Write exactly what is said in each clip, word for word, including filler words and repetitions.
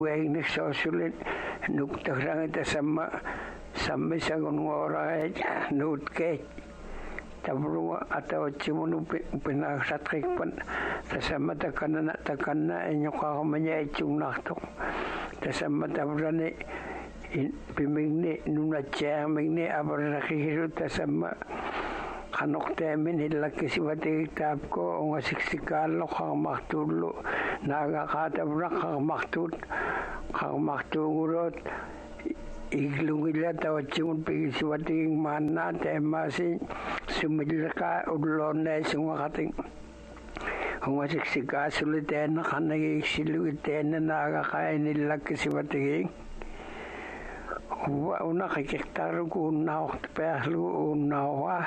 Weng sosulit nuk tagrang ita sama sampai sangon ngora nut ke tabru atau cimun upina satrik pan tasama takana takana enyoka manya icung nakto tasama tabrane pimingni nuna chamingni abarakhiru tasama kanok temin hilak kisibati tapko nga siksikal lo kang maktulo naga katabrak kang maktut kang maktungurot iglungila tawachimun pisibati mana temasi sumilaka udlone sunga kating nga siksika suliten kanagi siluten naga kain hilak kisibati wa una kikiktar ko na pehlu unawa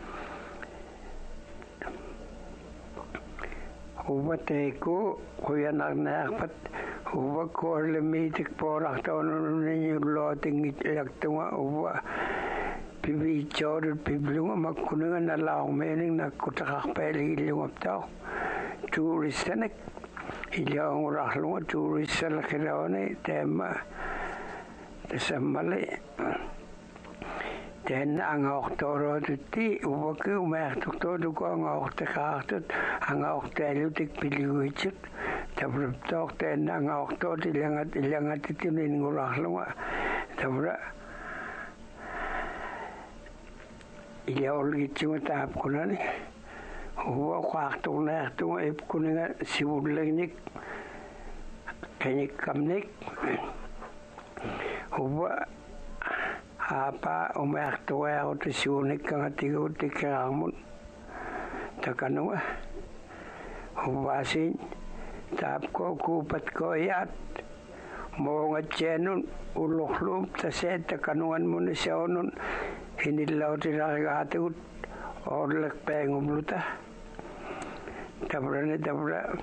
Uwa teko kuya nagnapat uwa ko limitik porak taon ninyo loting itlagtunga uwa pibi chod piblunga makununga na laong mening na kutakak peli ilungap tao turistanek ilang uraklunga turistal kirawane tema tasamali Den ang oktoro tutti uwake umertukto duko ang oktakaktot ang oktalutik piliwitsut tabruptok den ang okto ilangat ilangat itinin nguraklunga tabra ilaol gitsunga tahap kunani uwa kwaktok naktunga ip kuninga siwulagnik kenik kamnik uwa apa umak tua atau sunik kang tiga tiga ramun takanua hubasin tap ko kupat ko yat mo ngacenun uluhlum taset takanuan munisyaunun hinilaw tiragatut orlek pengumluta tabrane tabra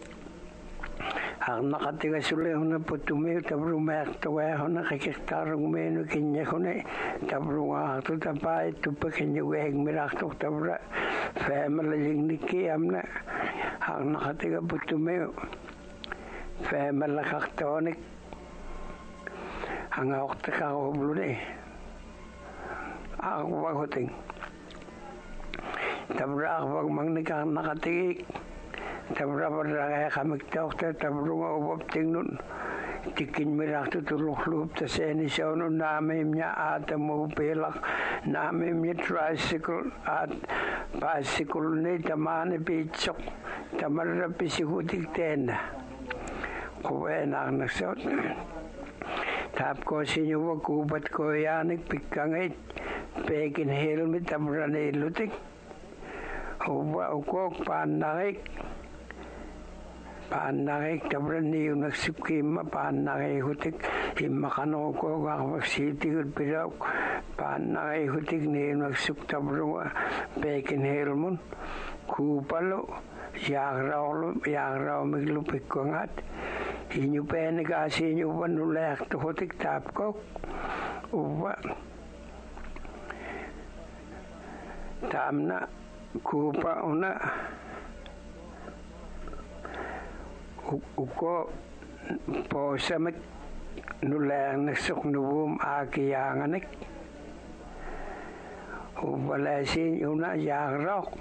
ang nakatiga sule hona putume tabru mek towa hona kikiktar ngumeno kinya hone tabru nga to tapai tupa kinya weg mirak tok tabra family niki amna ang nakatiga putume family kaktonik ang awak taka oblune ako wagoting tabra ako magnikang nakatigik tabra pada kami dokter tabra ubab tingnun tikin mirak tu tuluk taseni saunun namimnya atamu pelak namimnya tricycle at bicycle ni tamane picok tamara pisihutik tenda kuwe nak nasot tap ko sinyo wakubat ko yanik pikangit pekin helmet tabra ni lutik uba ukok panakik Panakik tabran niyo nagsukim panakik hutik himakano ko gawak sitigil piraw panakik hutik niyo nagsuk tabran pekin helmon kupalo yagraw yagraw miglupik ko ngat inyo penigasi inyo panulek to hutik tapkok uwa tamna kupa una uko po samek nulang nasok nubum akiyanganek ubalasin una yagrok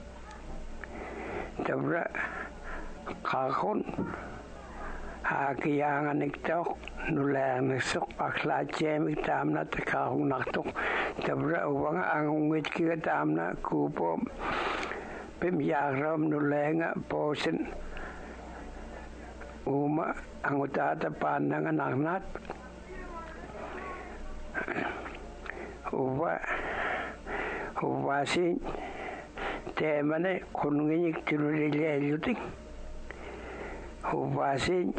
tabra kakon akiyanganek tok nulang nasok akhlacemik tamna takahong naktok tabra uwang ang ungit kita tamna kupo pim yagrom nulenga posen uma ang utata pandangan anak uwa uwasin temane kununginik tinurile yutik uwasin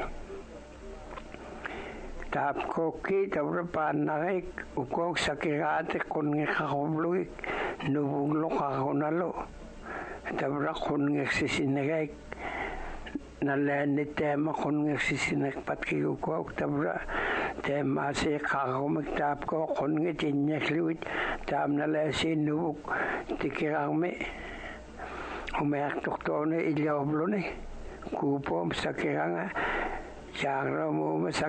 tap koki tabra panangik ukok sakirate kunungik kakobluik nubunglo kakonalo tabra kunungik sisinagik nalani tema kunungik sisinak patki ukok tabra tema se kakomik tap ko kunungik inyakliwit tam nalasi nubuk tikirangme umek toktone ilyablone kupom sakiranga Chang ra mu ma